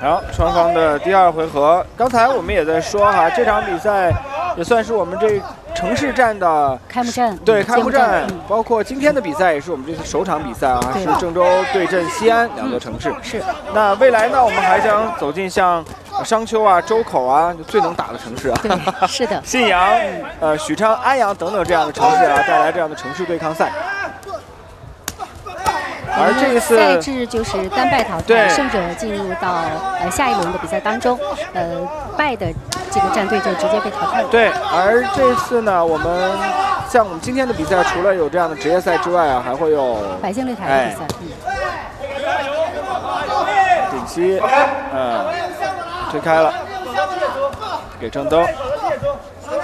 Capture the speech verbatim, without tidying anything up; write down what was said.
好，双方的第二回合，刚才我们也在说哈，这场比赛也算是我们这城市战的开幕战， 对开幕战， 嗯、 包括今天的比赛也是我们这次首场比赛啊，是郑州对阵西安两座城市。 嗯、是。 那未来呢，我们还将走进像商丘啊、周口啊，就最能打的城市啊。 对，是的。 信阳、呃许昌、安阳等等这样的城市啊，带来这样的城市对抗赛。而这一次赛制就是单败淘汰，胜者进入到呃下一轮的比赛当中，呃败的这个战队就直接被淘汰了。 对，而这次呢，我们像我们今天的比赛，除了有这样的职业赛之外啊，还会有百姓擂台的比赛。 哎、嗯，顶膝，嗯，推开了，给郑登。